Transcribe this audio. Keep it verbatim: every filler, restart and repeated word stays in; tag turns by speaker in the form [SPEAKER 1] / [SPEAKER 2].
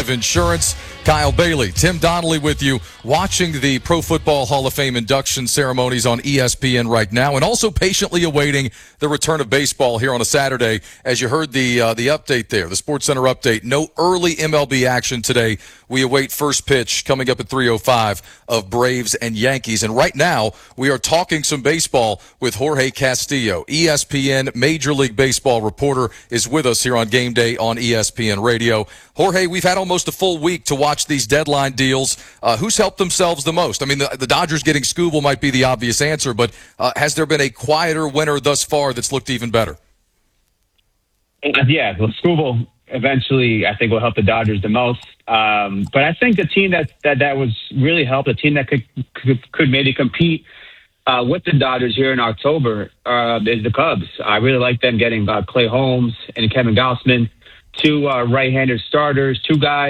[SPEAKER 1] Progressive Insurance. Kyle Bailey, Tim Donnelly with you, watching the Pro Football Hall of Fame induction ceremonies on E S P N right now, and also patiently awaiting the return of baseball here on a Saturday. As you heard the uh, the update there, the SportsCenter update, no early M L B action today. We await first pitch coming up at three oh five of Braves and Yankees. And right now, we are talking some baseball with Jorge Castillo. E S P N Major League Baseball reporter is with us here on Game Day on E S P N Radio. Jorge, we've had almost a full week to watch these deadline deals. Uh, who's helped themselves the most? I mean, the, the Dodgers getting Skubal might be the obvious answer, but uh, has there been a quieter winner thus far that's looked even better?
[SPEAKER 2] Yeah, well, Skubal eventually, I think, will help the Dodgers the most. Um, but I think the team that that, that was really helped, a team that could could, could maybe compete uh, with the Dodgers here in October, uh, is the Cubs. I really like them getting uh, Clay Holmes and Kevin Gausman, two uh, right-handed starters, two guys